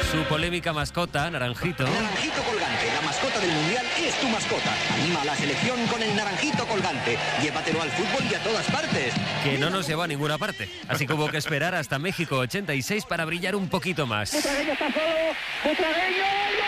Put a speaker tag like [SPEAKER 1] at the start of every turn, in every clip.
[SPEAKER 1] su polémica mascota, Naranjito.
[SPEAKER 2] Naranjito Colgante, la mascota del Mundial es tu mascota. Anima a la selección con el Naranjito Colgante. Llévatelo al fútbol y a todas partes.
[SPEAKER 1] Que no nos llevó a ninguna parte. Así que hubo que esperar hasta México 86 para brillar un poquito más.
[SPEAKER 3] Butragueño está solo. Butragueño.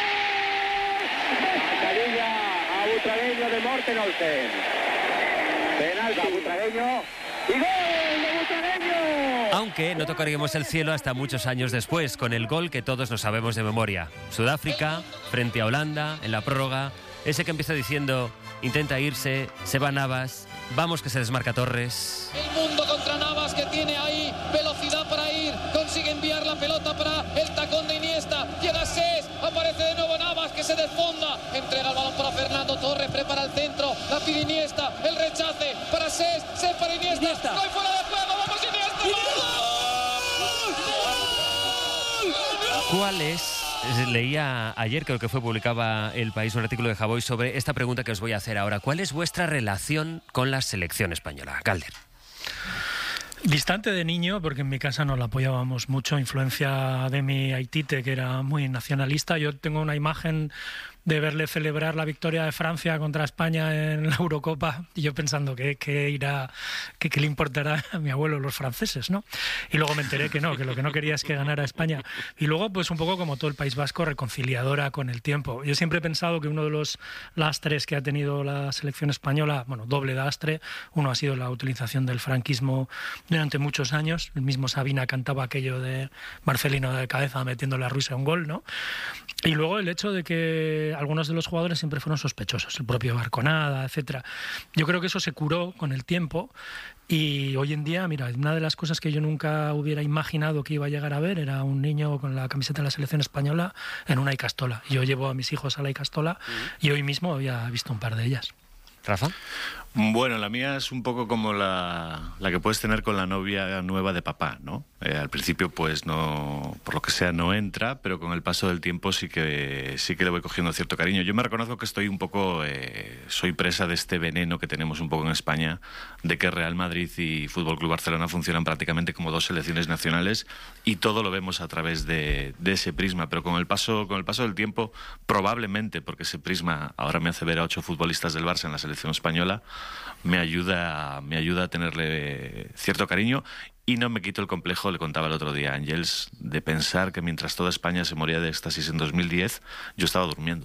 [SPEAKER 3] A Butragueño de Morten Olsen. Penal a Butragueño. ¡Y gol de Butragueño!
[SPEAKER 1] Aunque no tocaríamos el cielo hasta muchos años después, con el gol que todos nos sabemos de memoria. Sudáfrica, frente a Holanda, en la prórroga. Ese que empieza diciendo, intenta irse, se va Navas, vamos que se desmarca Torres.
[SPEAKER 4] El mundo contra Navas, que tiene ahí velocidad para ir, consigue enviar la pelota para el tacón de Iniesta, llega Sés, aparece de nuevo Navas que se desfonda, entrega el balón para Fernando Torres, prepara el centro, la pide Iniesta, el rechace para Sés para Iniesta, ¡gol fuera de juego, vamos Iniesta! ¡Gol!
[SPEAKER 1] ¿Cuál es? Leía ayer, creo que publicaba El País, un artículo de Javoy sobre esta pregunta que os voy a hacer ahora. ¿Cuál es vuestra relación con la selección española? Calder.
[SPEAKER 5] Distante de niño, porque en mi casa nos la apoyábamos mucho, influencia de mi aitite, que era muy nacionalista. Yo tengo una imagen de verle celebrar la victoria de Francia contra España en la Eurocopa, y yo pensando que le importará a mi abuelo los franceses, ¿no? Y luego me enteré que no, que lo que no quería es que ganara España. Y luego, pues un poco como todo el País Vasco, reconciliadora con el tiempo. Yo siempre he pensado que uno de los lastres que ha tenido la selección española, bueno, doble lastre, uno ha sido la utilización del franquismo durante muchos años. El mismo Sabina cantaba aquello de Marcelino de cabeza metiéndole a Rusia un gol, ¿no? Y luego el hecho de que algunos de los jugadores siempre fueron sospechosos, el propio Barconada, etcétera. Yo creo que eso se curó con el tiempo y hoy en día, mira, una de las cosas que yo nunca hubiera imaginado que iba a llegar a ver era un niño con la camiseta de la selección española en una Icastola. Yo llevo a mis hijos a la Icastola y hoy mismo había visto un par de ellas.
[SPEAKER 1] ¿Rafa?
[SPEAKER 6] Bueno, la mía es un poco como la que puedes tener con la novia nueva de papá, ¿no? Al principio, pues no, por lo que sea, no entra, pero con el paso del tiempo sí que le voy cogiendo cierto cariño. Yo me reconozco que estoy un poco, soy presa de este veneno que tenemos un poco en España, de que Real Madrid y Fútbol Club Barcelona funcionan prácticamente como dos selecciones nacionales y todo lo vemos a través de ese prisma. Pero con el paso del tiempo, probablemente, porque ese prisma ahora me hace ver a 8 futbolistas del Barça en la selección española, me ayuda a tenerle cierto cariño y no me quito el complejo, le contaba el otro día a Ángels, de pensar que mientras toda España se moría de éxtasis en 2010, yo estaba durmiendo.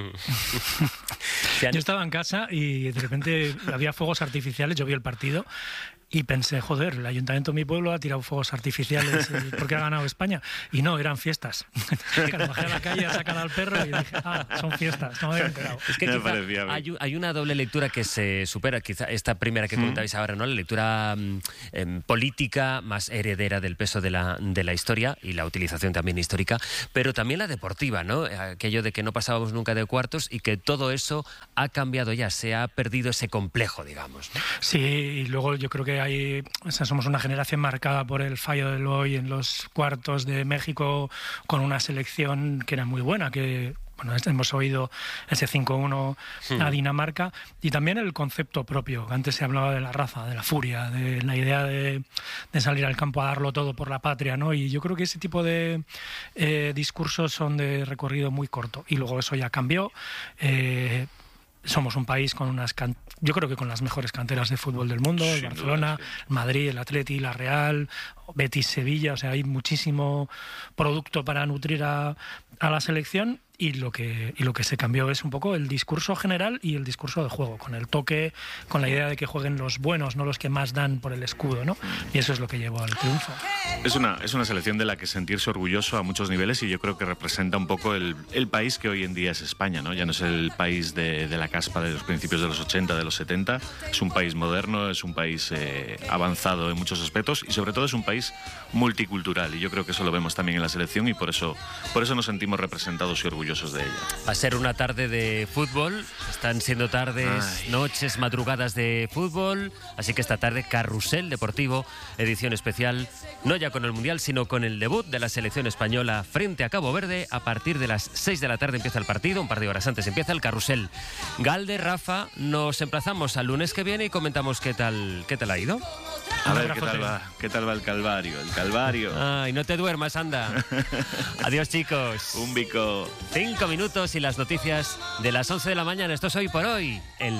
[SPEAKER 5] Yo estaba en casa y de repente había fuegos artificiales, yo vi el partido y pensé, joder, el ayuntamiento de mi pueblo ha tirado fuegos artificiales porque ha ganado España. Y no, eran fiestas. Claro, bajé a la calle a sacar al perro y dije, son fiestas, no me había enterado.
[SPEAKER 1] Es que hay una doble lectura que se supera, quizá esta primera que comentabais ahora, ¿no? La lectura política más heredera del peso de la historia y la utilización también histórica, pero también la deportiva, ¿no? Aquello de que no pasábamos nunca de cuartos y que todo eso ha cambiado ya, se ha perdido ese complejo, digamos, ¿no?
[SPEAKER 5] Sí, y luego yo creo que somos una generación marcada por el fallo del hoy en los cuartos de México con una selección que era muy buena, que bueno, hemos oído ese 5-1 a Dinamarca y también el concepto propio. Antes se hablaba de la raza, de la furia, de la idea de salir al campo a darlo todo por la patria, ¿no? Y yo creo que ese tipo de discursos son de recorrido muy corto y luego eso ya cambió. Somos un país con yo creo que con las mejores canteras de fútbol del mundo, el Barcelona, el Madrid, el Atleti, la Real, Betis, Sevilla, o sea, hay muchísimo producto para nutrir a la selección y lo que se cambió es un poco el discurso general y el discurso de juego, con el toque, con la idea de que jueguen los buenos, no los que más dan por el escudo, ¿no? Y eso es lo que llevó al triunfo.
[SPEAKER 6] Es una selección de la que sentirse orgulloso a muchos niveles y yo creo que representa un poco el país que hoy en día es España, ¿no? Ya no es el país de la caspa de los principios de los 80, de los 70, es un país moderno, es un país avanzado en muchos aspectos y sobre todo es un país multicultural y yo creo que eso lo vemos también en la selección y por eso nos sentimos representados y orgullosos orgullosos de ella.
[SPEAKER 1] Va a ser una tarde de fútbol, están siendo tardes, noches, madrugadas de fútbol, así que esta tarde Carrusel Deportivo, edición especial, no ya con el Mundial, sino con el debut de la selección española frente a Cabo Verde. A partir de las 6 de la tarde empieza el partido, un par de horas antes empieza el Carrusel. Galde, Rafa, nos emplazamos al lunes que viene y comentamos qué tal ha ido.
[SPEAKER 6] A ver qué tal va el Calvario.
[SPEAKER 1] Ay, no te duermas, anda. Adiós, chicos.
[SPEAKER 6] Un bico.
[SPEAKER 1] 5 minutos y las noticias de las 11 de la mañana. Esto es Hoy por Hoy.